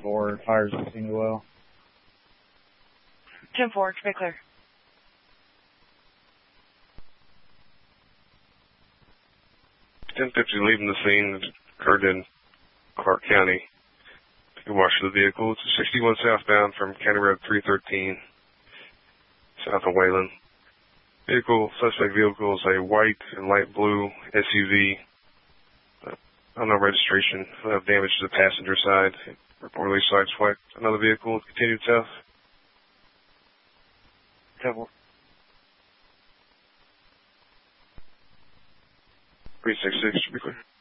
4, tires don't seem to well. 10-4, expect clear. 1050 leaving the scene, occurred in Clark County. Take a watch for the vehicle. It's a 61 southbound from County Road 313, south of Wayland. Suspect vehicle is a white and light blue SUV. Unknown registration. Damage to the passenger side. Reportedly sideswiped another vehicle. Continued south. 10-4. 366 should be clear.